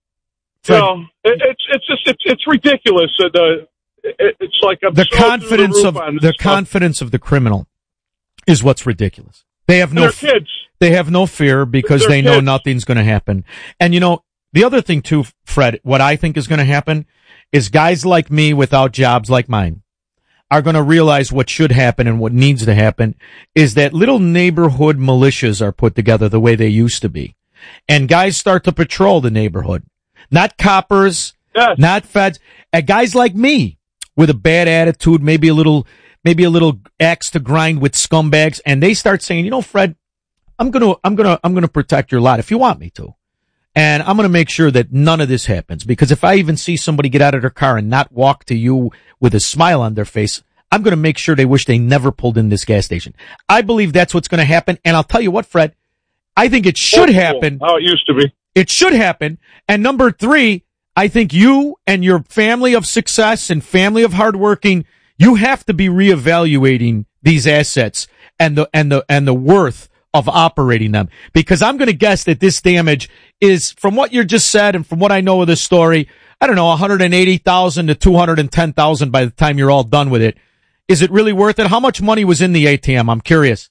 So it's ridiculous. It's like the confidence of the criminal is what's ridiculous. They have no kids. They have no fear because they know nothing's going to happen. And the other thing too, Fred, what I think is going to happen is guys like me without jobs like mine are going to realize what should happen, and what needs to happen is that little neighborhood militias are put together the way they used to be. And guys start to patrol the neighborhood. Not coppers, not feds, guys like me with a bad attitude, maybe a little axe to grind with scumbags, and they start saying, Fred, I'm gonna protect your lot if you want me to. And I'm going to make sure that none of this happens, because if I even see somebody get out of their car and not walk to you with a smile on their face, I'm going to make sure they wish they never pulled in this gas station. I believe that's what's going to happen. And I'll tell you what, Fred, I think it should happen. How it used to be. It should happen. And number 3, I think you and your family of success and family of hardworking, you have to be reevaluating these assets and the worth of operating them, because I'm going to guess that this damage is, from what you just said and from what I know of this story, I don't know, $180,000 to $210,000 by the time you're all done with it. Is it really worth it? How much money was in the ATM? I'm curious.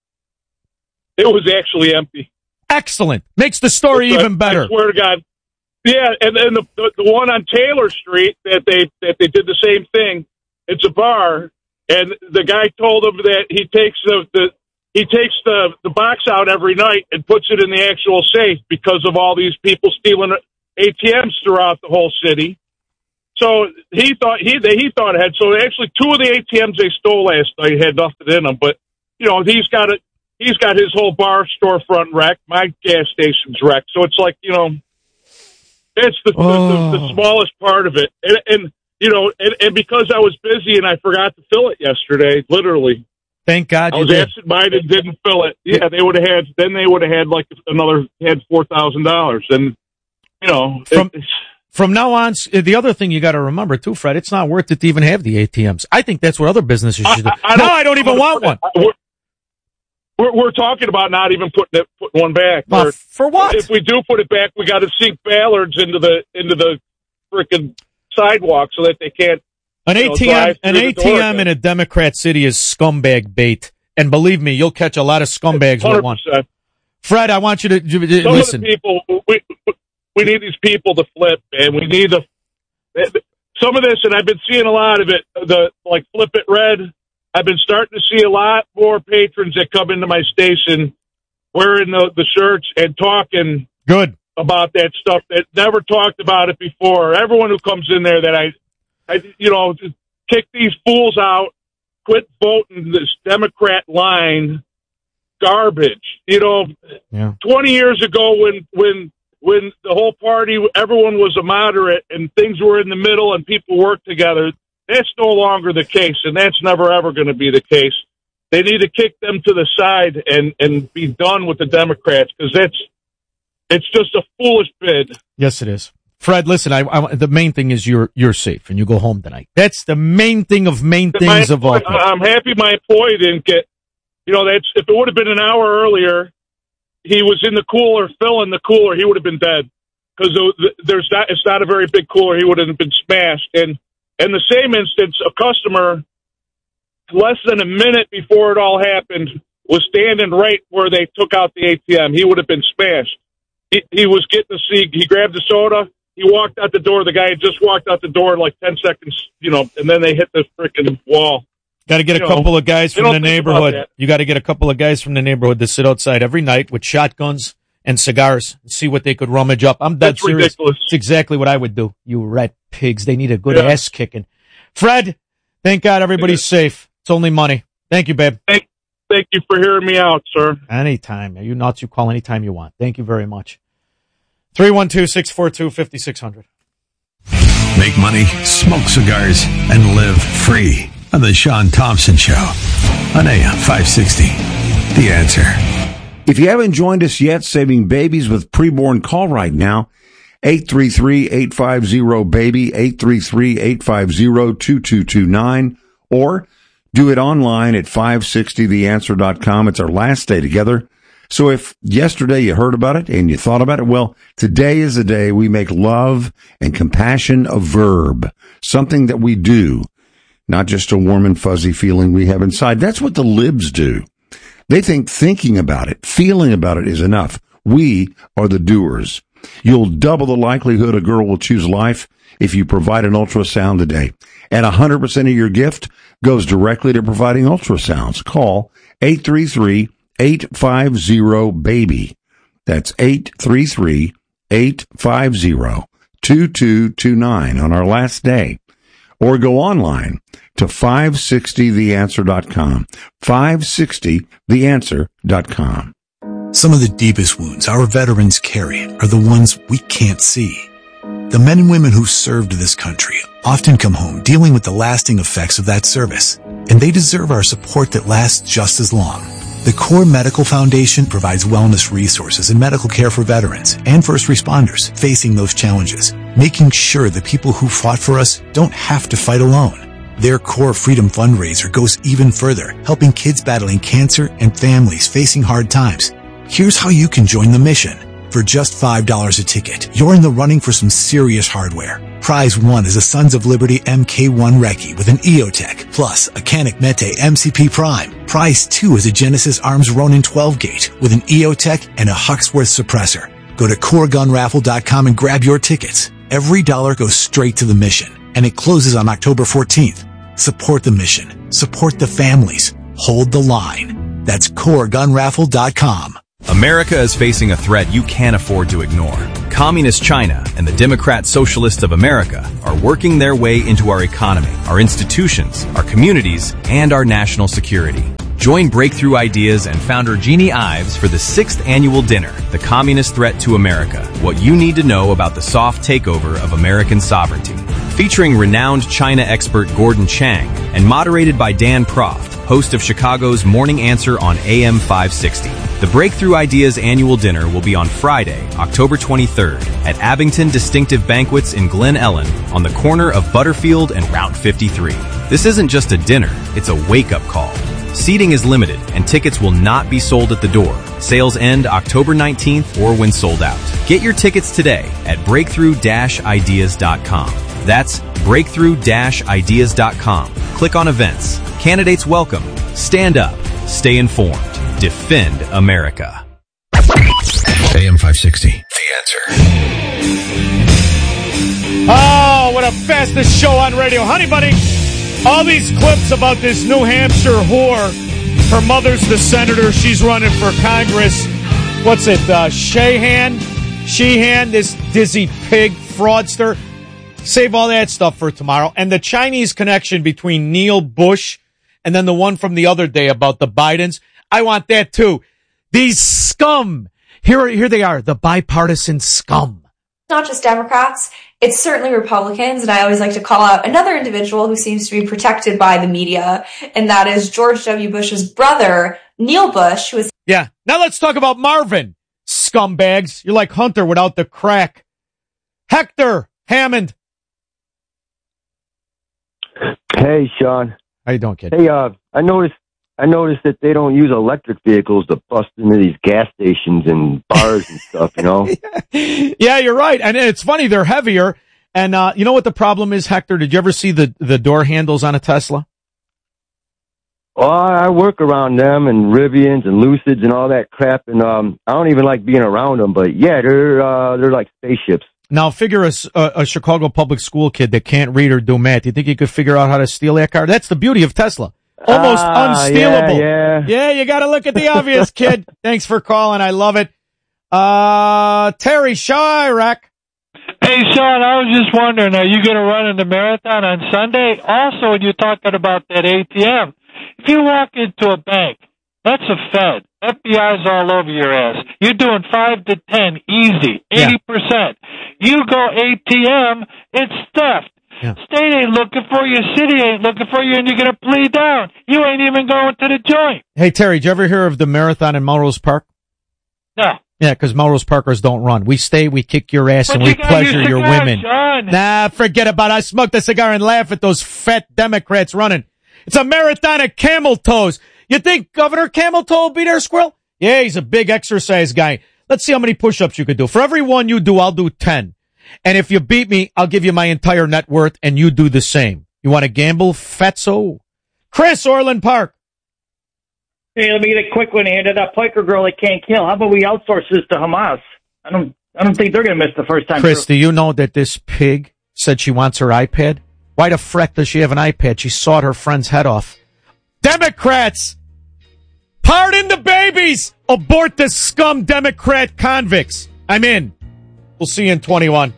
It was actually empty. Excellent. Makes the story even better. I swear to God. Yeah, and the one on Taylor Street that they did the same thing. It's a bar. And the guy told him that he takes the box out every night and puts it in the actual safe because of all these people stealing ATMs throughout the whole city. So he thought it had. So actually, 2 of the ATMs they stole last night had nothing in them. But he's got his whole bar storefront wrecked. My gas station's wrecked. So it's like that's the smallest part of it. And because I was busy and I forgot to fill it yesterday, literally. Thank God I was absent-minded and didn't fill it. Yeah, they would have had had $4,000. And, From now on, the other thing you got to remember, too, Fred, it's not worth it to even have the ATMs. I think that's what other businesses should do. I don't even want one. We're talking about not even putting one back. For what? If we do put it back, we got to sink ballards into the freaking sidewalk so that they can't. An ATM in a Democrat city is scumbag bait, and believe me, you'll catch a lot of scumbags 100%. With one. Fred, I want you to listen. Of the people, we need these people to flip, and we need some of this, and I've been seeing a lot of it. Flip it red. I've been starting to see a lot more patrons that come into my station wearing the shirts and talking good about that stuff that never talked about it before. Everyone who comes in there that I kick these fools out, quit voting this Democrat line garbage. 20 years ago when the whole party, everyone was a moderate and things were in the middle and people worked together, that's no longer the case, and that's never, ever going to be the case. They need to kick them to the side and be done with the Democrats, because it's just a foolish bid. Yes, it is. Fred, listen, the main thing is you're safe and you go home tonight. That's the main thing of main things of all. I'm happy my employee didn't get, if it would have been an hour earlier, he was in the cooler, filling the cooler, he would have been dead. Because it's not a very big cooler, he would have been smashed. And in the same instance, a customer, less than a minute before it all happened, was standing right where they took out the ATM. He would have been smashed. He was getting he grabbed the soda, he walked out the door, the guy had just walked out the door in like 10 seconds, and then they hit the freaking wall. Got to get a couple of guys from the neighborhood. You got to get a couple of guys from the neighborhood to sit outside every night with shotguns and cigars and see what they could rummage up. I'm dead serious. Ridiculous. It's exactly what I would do. You rat pigs. They need a good ass kicking. Fred, thank God everybody's safe. It's only money. Thank you, babe. Thank you for hearing me out, sir. Anytime. You nuts, you call anytime you want. Thank you very much. 312-642-5600. Make money, smoke cigars, and live free on the Sean Thompson Show on AM 560. The Answer. If you haven't joined us yet, saving babies with preborn, call right now. 833-850-BABY, 833-850-2229, or do it online at 560theanswer.com. It's our last day together. So if yesterday you heard about it and you thought about it, well, today is the day we make love and compassion a verb, something that we do, not just a warm and fuzzy feeling we have inside. That's what the libs do. They think thinking about it, feeling about it is enough. We are the doers. You'll double the likelihood a girl will choose life if you provide an ultrasound today. And 100% of your gift goes directly to providing ultrasounds. Call 833-850-BABY. That's 833-850-2229 on our last day. Or go online to 560theanswer.com. 560theanswer.com. Some of the deepest wounds our veterans carry are the ones we can't see. The men and women who served this country often come home dealing with the lasting effects of that service, and they deserve our support that lasts just as long. The Core Medical Foundation provides wellness resources and medical care for veterans and first responders facing those challenges, making sure the people who fought for us don't have to fight alone. Their Core Freedom fundraiser goes even further, helping kids battling cancer and families facing hard times. Here's how you can join the mission. For just $5 a ticket, you're in the running for some serious hardware. Prize 1 is a Sons of Liberty MK1 Recce with an EOTech, plus a Canik Mete MCP Prime. Prize 2 is a Genesis Arms Ronin 12-gauge with an EOTech and a Huxworth suppressor. Go to CoreGunRaffle.com and grab your tickets. Every dollar goes straight to the mission, and it closes on October 14th. Support the mission. Support the families. Hold the line. That's coregunraffle.com. America is facing a threat you can't afford to ignore. Communist China and the Democrat Socialists of America are working their way into our economy, our institutions, our communities, and our national security. Join Breakthrough Ideas and founder Jeannie Ives for the 6th annual dinner, The Communist Threat to America, What You Need to Know About the Soft Takeover of American Sovereignty. Featuring renowned China expert Gordon Chang and moderated by Dan Proft, host of Chicago's Morning Answer on AM 560. The Breakthrough Ideas annual dinner will be on Friday, October 23rd at Abington Distinctive Banquets in Glen Ellen on the corner of Butterfield and Route 53. This isn't just a dinner, it's a wake-up call. Seating is limited and tickets will not be sold at the door. Sales end October 19th or when sold out. Get your tickets today at breakthrough-ideas.com. That's breakthrough-ideas.com. Click on events. Candidates welcome. Stand up. Stay informed. Defend America. AM 560. The Answer. Oh, what a fastest show on radio. Honey Bunny, all these clips about this New Hampshire whore. Her mother's the senator. She's running for Congress. What's it? Sheehan, this dizzy pig fraudster. Save all that stuff for tomorrow. And the Chinese connection between Neil Bush and then the one from the other day about the Bidens. I want that too. These scum. Here they are, the bipartisan scum. Not just Democrats, it's certainly Republicans, and I always like to call out another individual who seems to be protected by the media, and that is George W. Bush's brother, Neil Bush, who is... Yeah, now let's talk about Marvin, scumbags. You're like Hunter without the crack. Hector Hammond. Hey, Sean. How you doing, kid? Hey, I noticed that they don't use electric vehicles to bust into these gas stations and bars and stuff, you know? Yeah, you're right. And it's funny, they're heavier. And you know what the problem is, Hector? Did you ever see the door handles on a Tesla? Oh, I work around them and Rivians and Lucids and all that crap, and I don't even like being around them, but yeah, they're like spaceships. Now, figure a Chicago public school kid that can't read or do math. You think he could figure out how to steal that car? That's the beauty of Tesla. Almost unstealable. Yeah, you got to look at the obvious, kid. Thanks for calling. I love it. Terry Chirac. Hey, Sean, I was just wondering, are you going to run in the marathon on Sunday? Also, when you're talking about that ATM, if you walk into a bank, that's a Fed. FBI's all over your ass. You're doing 5 to 10, easy, 80%. You go ATM, it's theft. Yeah. State ain't looking for you, city ain't looking for you, and you're going to plead down. You ain't even going to the joint. Hey, Terry, did you ever hear of the marathon in Melrose Park? No. Yeah, because Melrose Parkers don't run. We stay, we kick your ass, but and you we pleasure your women. Sean. Nah, forget about it. I smoked a cigar and laugh at those fat Democrats running. It's a marathon of camel toes. You think Governor Camel Toe will be there, Squirrel? Yeah, he's a big exercise guy. Let's see how many push-ups you could do. For every one you do, I'll do 10. And if you beat me, I'll give you my entire net worth, and you do the same. You want to gamble, fatso? Chris, Orland Park. Hey, let me get a quick one here. That Piker girl that can't kill. How about we outsource this to Hamas? I don't think they're going to miss the first time. Chris, do you know that this pig said she wants her iPad? Why the freck does she have an iPad? She sawed her friend's head off. Democrats! Pardon the babies! Abort the scum Democrat convicts. I'm in. We'll see you in 21.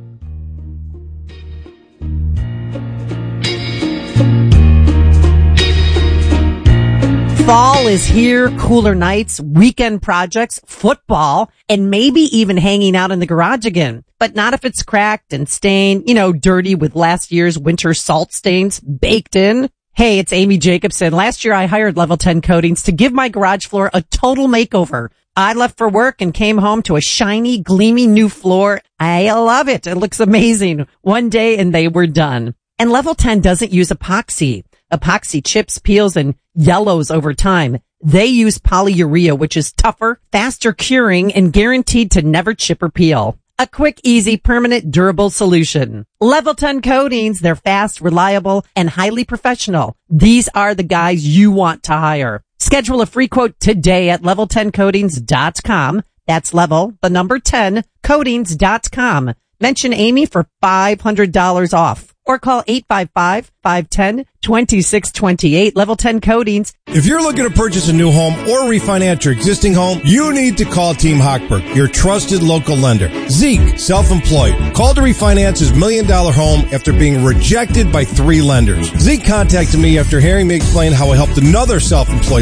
Fall is here, cooler nights, weekend projects, football, and maybe even hanging out in the garage again. But not if it's cracked and stained, dirty with last year's winter salt stains baked in. Hey, it's Amy Jacobson. Last year I hired Level 10 Coatings to give my garage floor a total makeover. I left for work and came home to a shiny, gleaming new floor. I love it. It looks amazing. One day and they were done. And Level 10 doesn't use epoxy. Epoxy chips, peels, and yellows over time. They use polyurea, which is tougher, faster curing, and guaranteed to never chip or peel. A quick, easy, permanent, durable solution. Level 10 Coatings, they're fast, reliable, and highly professional. These are the guys you want to hire. Schedule a free quote today at level10coatings.com. That's level, the number 10, coatings.com. Mention Amy for $500 off. or call 855-510-2628. Level 10 Coatings. If you're looking to purchase a new home or refinance your existing home, you need to call Team Hochberg, your trusted local lender. Zeke, self-employed, called to refinance his $1 million home after being rejected by 3 lenders. Zeke contacted me after hearing me explain how I helped another self-employed